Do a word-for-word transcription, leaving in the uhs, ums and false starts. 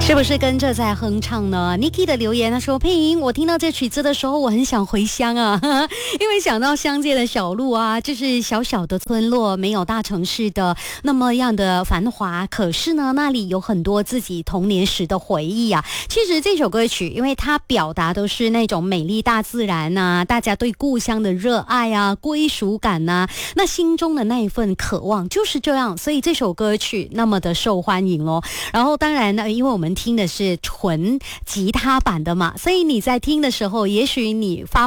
是不是跟着在哼唱呢 ？Niki 的留言他说：“佩莹，我听到这曲子的时候，我很想回乡啊，因为想到乡间的小路啊，就是小小的村落，没有大城市的那么样的繁华。可是呢，那里有很多自己童年时的回忆啊。其实这首歌曲，因为它表达都是那种美丽大自然啊，大家对故乡的热爱啊，归属感啊，那心中的那一份渴望就是这样，所以这首歌曲那么的受欢迎哦。然后当然呢，因为我们听的是纯吉他版的嘛，所以你在听的时候，也许你发